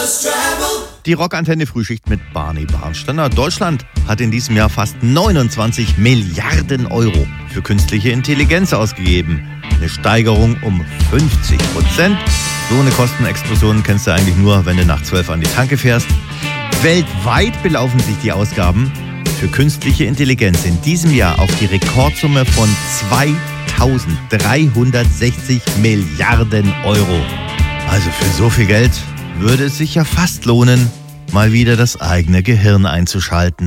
Die Rockantenne Frühschicht mit Barney Barnsteiner. Deutschland hat in diesem Jahr fast 29 Milliarden Euro für künstliche Intelligenz ausgegeben. Eine Steigerung um 50%. So eine Kostenexplosion kennst du eigentlich nur, wenn du nach 12 an die Tanke fährst. Weltweit belaufen sich die Ausgaben für künstliche Intelligenz in diesem Jahr auf die Rekordsumme von 2360 Milliarden Euro. Also für so viel Geld würde es sich ja fast lohnen, mal wieder das eigene Gehirn einzuschalten.